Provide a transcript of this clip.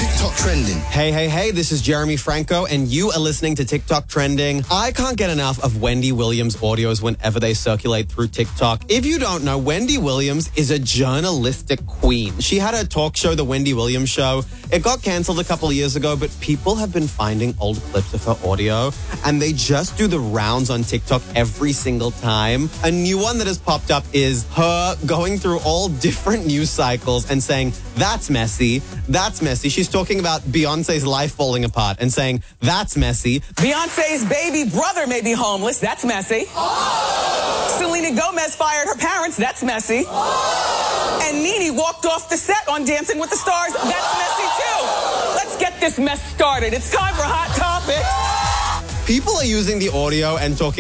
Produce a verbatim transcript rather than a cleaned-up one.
TikTok Trending. Hey, hey, hey, this is Jeremy Franco, and you are listening to TikTok Trending. I can't get enough of Wendy Williams audios whenever they circulate through TikTok. If you don't know, Wendy Williams is a journalistic queen. She had a talk show, The Wendy Williams Show. It got canceled a couple of years ago, but people have been finding old clips of her audio, and they just do the rounds on TikTok every single time. A new one that has popped up is her going through all different news cycles and saying, that's messy, that's messy. She's talking about Beyonce's life falling apart and saying, that's messy. Beyonce's baby brother may be homeless. That's messy. Oh. Selena Gomez fired her parents. That's messy. Oh. And Nene walked off the set on Dancing with the Stars. That's messy, too. Let's get this mess started. It's time for Hot Topics. People are using the audio and talking